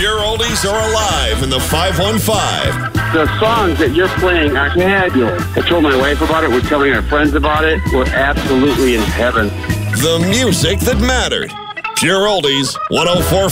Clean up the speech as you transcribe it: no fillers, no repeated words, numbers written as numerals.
Pure Oldies are alive in the 515. The songs that you're playing are fabulous. I told my wife about it. We're telling our friends about it. We're absolutely in heaven. The music that mattered. Pure Oldies, 104.5.